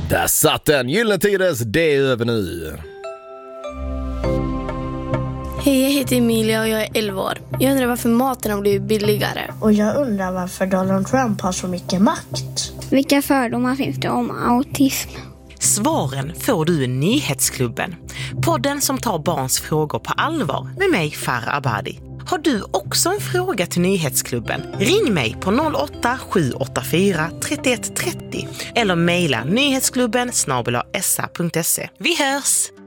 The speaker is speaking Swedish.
Där satt den. Gyllene Tiders, det är över nu. Hej, jag heter Emilia och jag är 11 år. Jag undrar varför maten har blivit billigare. Och jag undrar varför Donald Trump har så mycket makt. Vilka fördomar finns det om autism? Svaren får du i Nyhetsklubben. Podden som tar barns frågor på allvar med mig, Farah Abadi. Har du också en fråga till Nyhetsklubben? Ring mig på 08-784 31 30 eller mejla nyhetsklubben @sa.se. Vi hörs!